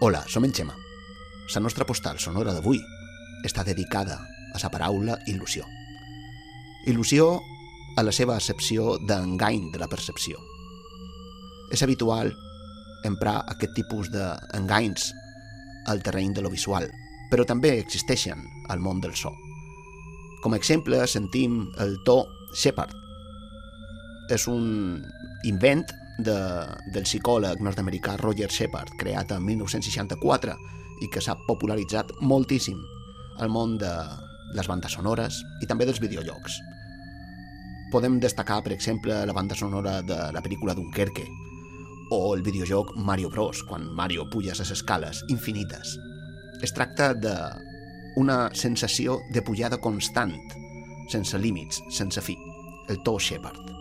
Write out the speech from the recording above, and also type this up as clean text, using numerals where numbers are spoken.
Hola, som en Xema. La nostra postal sonora d'avui està dedicada a la paraula il·lusió. Il·lusió a la seva accepció d'engany de la percepció. És habitual emprar aquest tipus d'enganys al terreny de lo visual, però també existeixen al món del so. Com a exemple sentim el to Shepard. És un invent del psicòleg nord-americà Roger Shepard, creat en 1964 i que s'ha popularitzat moltíssim al món de les bandes sonores i també dels videojocs. Podem destacar, per exemple, la banda sonora de la pel·lícula Dunkerque o el videojoc Mario Bros, quan Mario puja les escales infinites. Es tracta d'una sensació de pujada constant, sense límits, sense fi, el to Shepard.